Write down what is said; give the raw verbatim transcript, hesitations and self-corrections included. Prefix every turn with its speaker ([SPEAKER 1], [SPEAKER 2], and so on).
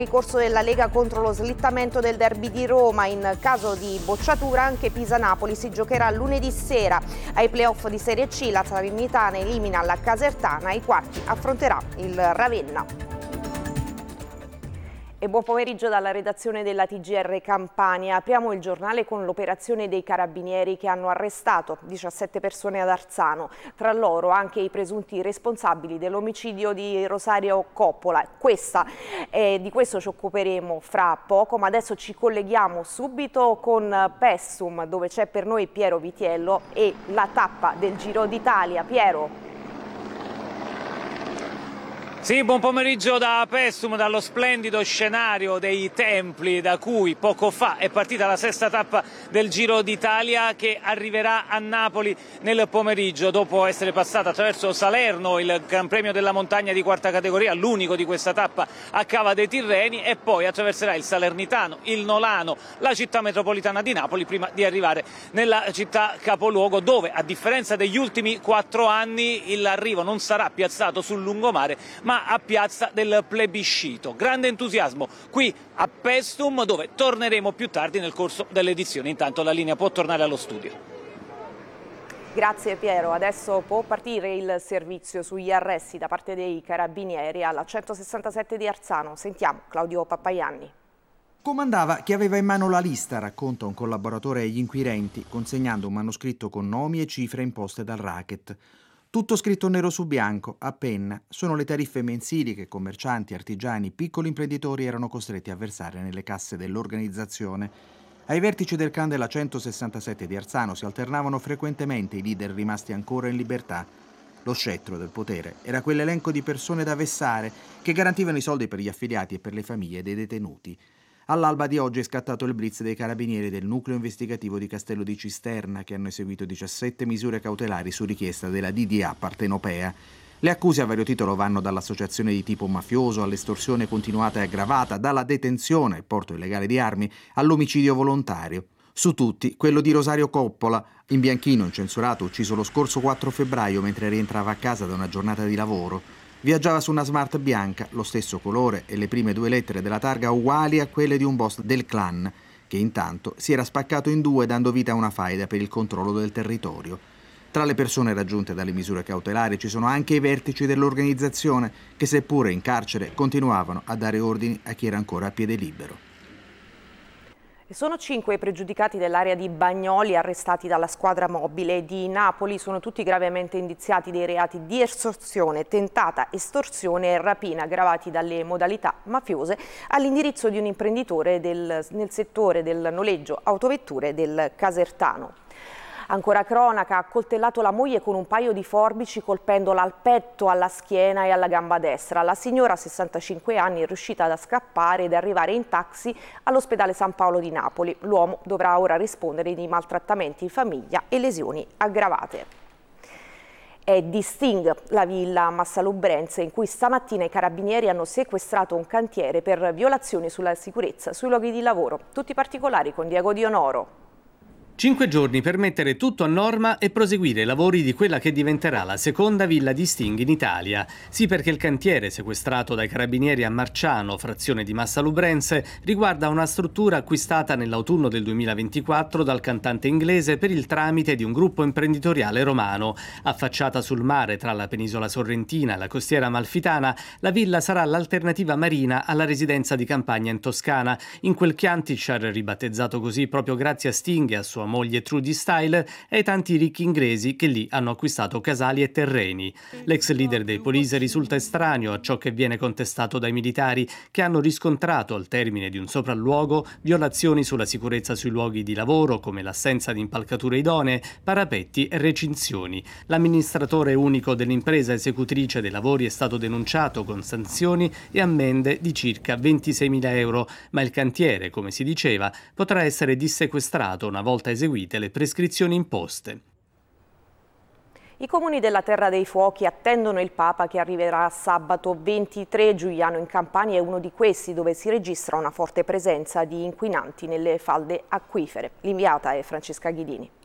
[SPEAKER 1] Ricorso della Lega contro lo slittamento del derby di Roma. In caso di bocciatura anche Pisa-Napoli si giocherà lunedì sera. Ai playoff di Serie C la Salernitana elimina la Casertana, ai quarti affronterà il Ravenna. E buon pomeriggio dalla redazione della T G R Campania. Apriamo il giornale con l'operazione dei carabinieri che hanno arrestato diciassette persone ad Arzano, tra loro anche i presunti responsabili dell'omicidio di Rosario Coppola. Questa, eh, di questo ci occuperemo fra poco, ma adesso ci colleghiamo subito con Pessum, dove c'è per noi Piero Vitiello e la tappa del Giro d'Italia. Piero.
[SPEAKER 2] Sì, buon pomeriggio da Pessum, dallo splendido scenario dei Templi da cui poco fa è partita la sesta tappa del Giro d'Italia, che arriverà a Napoli nel pomeriggio dopo essere passata attraverso Salerno, il Gran Premio della Montagna di quarta categoria, l'unico di questa tappa a Cava dei Tirreni, e poi attraverserà il Salernitano, il Nolano, la città metropolitana di Napoli prima di arrivare nella città capoluogo, dove a differenza degli ultimi quattro anni l'arrivo non sarà piazzato sul lungomare ma ma a Piazza del Plebiscito. Grande entusiasmo qui a Pessum, dove torneremo più tardi nel corso dell'edizione. Intanto la linea può tornare allo studio.
[SPEAKER 1] Grazie Piero, adesso può partire il servizio sugli arresti da parte dei carabinieri alla centosessantasette di Arzano. Sentiamo Claudio Pappaianni.
[SPEAKER 3] Comandava chi aveva in mano la lista, racconta un collaboratore agli inquirenti, consegnando un manoscritto con nomi e cifre imposte dal racket. Tutto scritto nero su bianco, a penna. Sono le tariffe mensili che commercianti, artigiani, piccoli imprenditori erano costretti a versare nelle casse dell'organizzazione. Ai vertici del clan della centosessantasette di Arzano si alternavano frequentemente i leader rimasti ancora in libertà. Lo scettro del potere era quell'elenco di persone da vessare che garantivano i soldi per gli affiliati e per le famiglie dei detenuti. All'alba di oggi è scattato il blitz dei carabinieri del nucleo investigativo di Castello di Cisterna, che hanno eseguito diciassette misure cautelari su richiesta della D D A partenopea. Le accuse a vario titolo vanno dall'associazione di tipo mafioso all'estorsione continuata e aggravata, dalla detenzione e porto illegale di armi all'omicidio volontario. Su tutti, quello di Rosario Coppola, in bianchino incensurato, ucciso lo scorso quattro febbraio mentre rientrava a casa da una giornata di lavoro. Viaggiava su una Smart bianca, lo stesso colore e le prime due lettere della targa uguali a quelle di un boss del clan, che intanto si era spaccato in due dando vita a una faida per il controllo del territorio. Tra le persone raggiunte dalle misure cautelari ci sono anche i vertici dell'organizzazione che, seppure in carcere, continuavano a dare ordini a chi era ancora a piede libero.
[SPEAKER 1] Sono cinque i pregiudicati dell'area di Bagnoli arrestati dalla squadra mobile di Napoli. Sono tutti gravemente indiziati dei reati di estorsione, tentata estorsione e rapina aggravati dalle modalità mafiose all'indirizzo di un imprenditore del, nel settore del noleggio autovetture del Casertano. Ancora cronaca, ha accoltellato la moglie con un paio di forbici colpendola al petto, alla schiena e alla gamba destra. La signora, sessantacinque anni, è riuscita ad scappare ed arrivare in taxi all'ospedale San Paolo di Napoli. L'uomo dovrà ora rispondere di maltrattamenti in famiglia e lesioni aggravate. È di Sting la villa Massalubrense, in cui stamattina i carabinieri hanno sequestrato un cantiere per violazioni sulla sicurezza sui luoghi di lavoro. Tutti i particolari con Diego Dionoro.
[SPEAKER 4] Cinque giorni per mettere tutto a norma e proseguire i lavori di quella che diventerà la seconda villa di Sting in Italia. Sì, perché il cantiere sequestrato dai carabinieri a Marciano, frazione di Massalubrense, riguarda una struttura acquistata nell'autunno del duemilaventiquattro dal cantante inglese per il tramite di un gruppo imprenditoriale romano. Affacciata sul mare tra la penisola sorrentina e la costiera amalfitana, la villa sarà l'alternativa marina alla residenza di campagna in Toscana, in quel Chiantisciar, ribattezzato così proprio grazie a Sting e a sua moglie Trudy Style e ai tanti ricchi inglesi che lì hanno acquistato casali e terreni. L'ex leader dei Police risulta estraneo a ciò che viene contestato dai militari, che hanno riscontrato al termine di un sopralluogo violazioni sulla sicurezza sui luoghi di lavoro, come l'assenza di impalcature idonee, parapetti e recinzioni. L'amministratore unico dell'impresa esecutrice dei lavori è stato denunciato con sanzioni e ammende di circa ventiseimila euro, ma il cantiere, come si diceva, potrà essere dissequestrato una volta eseguite le prescrizioni imposte.
[SPEAKER 1] I comuni della Terra dei Fuochi attendono il Papa, che arriverà sabato ventitré. Giuliano in Campania è uno di questi, dove si registra una forte presenza di inquinanti nelle falde acquifere. L'inviata è Francesca Ghidini.